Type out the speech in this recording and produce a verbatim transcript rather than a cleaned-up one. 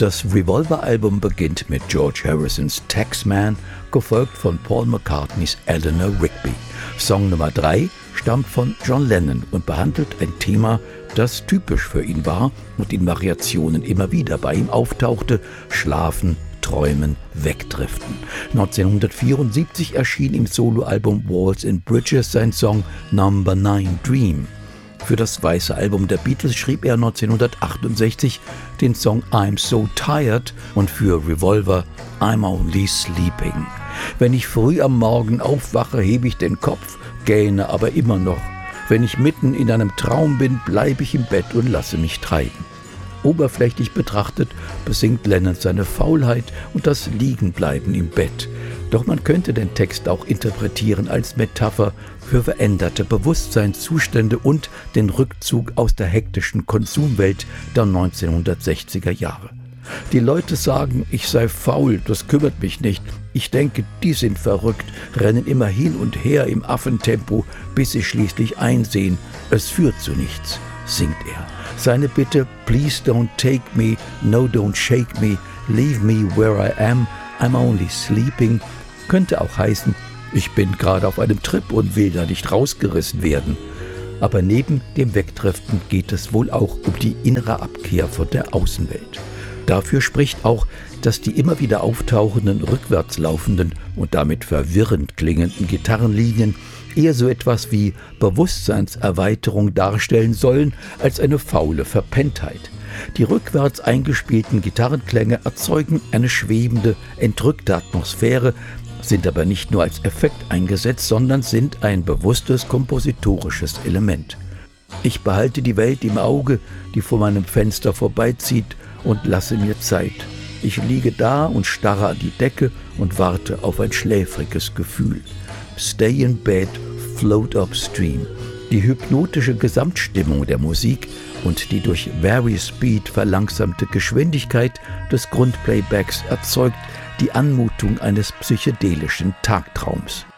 Das Revolver-Album beginnt mit George Harrisons Taxman, gefolgt von Paul McCartneys Eleanor Rigby. Song Nummer drei stammt von John Lennon und behandelt ein Thema, das typisch für ihn war und in Variationen immer wieder bei ihm auftauchte: Schlafen, Träumen, Wegdriften. neunzehnhundertvierundsiebzig erschien im Soloalbum Walls and Bridges sein Song Number Nine Dream. Für das weiße Album der Beatles schrieb er neunzehnhundertachtundsechzig den Song I'm So Tired und für Revolver I'm Only Sleeping. Wenn ich früh am Morgen aufwache, hebe ich den Kopf, gähne aber immer noch. Wenn ich mitten in einem Traum bin, bleibe ich im Bett und lasse mich treiben. Oberflächlich betrachtet besingt Lennon seine Faulheit und das Liegenbleiben im Bett. Doch man könnte den Text auch interpretieren als Metapher für veränderte Bewusstseinszustände und den Rückzug aus der hektischen Konsumwelt der neunzehnhundertsechziger Jahre. Die Leute sagen, ich sei faul, das kümmert mich nicht. Ich denke, die sind verrückt, rennen immer hin und her im Affentempo, bis sie schließlich einsehen, es führt zu nichts, singt er. Seine Bitte, please don't take me, no don't shake me, leave me where I am, I'm only sleeping, könnte auch heißen, ich bin gerade auf einem Trip und will da nicht rausgerissen werden. Aber neben dem Wegdriften geht es wohl auch um die innere Abkehr von der Außenwelt. Dafür spricht auch, dass die immer wieder auftauchenden, rückwärts laufenden und damit verwirrend klingenden Gitarrenlinien eher so etwas wie Bewusstseinserweiterung darstellen sollen, als eine faule Verpenntheit. Die rückwärts eingespielten Gitarrenklänge erzeugen eine schwebende, entrückte Atmosphäre, sind aber nicht nur als Effekt eingesetzt, sondern sind ein bewusstes kompositorisches Element. Ich behalte die Welt im Auge, die vor meinem Fenster vorbeizieht, und lasse mir Zeit. Ich liege da und starre an die Decke und warte auf ein schläfriges Gefühl. Stay in bed, float upstream. Die hypnotische Gesamtstimmung der Musik und die durch Vari Speed verlangsamte Geschwindigkeit des Grundplaybacks erzeugt die Anmutung eines psychedelischen Tagtraums.